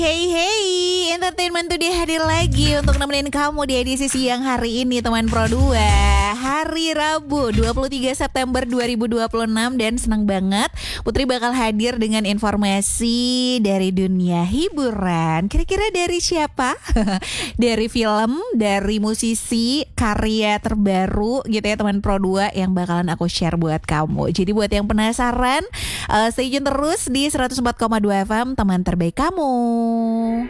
Hey hey, Entertainment Today hadir lagi untuk nemenin kamu di edisi siang hari ini teman Pro 2. Hari Rabu 23 September 2026 dan senang banget Putri bakal hadir dengan informasi dari dunia hiburan. Kira-kira dari siapa? Dari film, dari musisi, karya terbaru gitu ya teman Pro 2 yang bakalan aku share buat kamu. Jadi buat yang penasaran, stay tune terus di 104,2 FM teman terbaik kamu.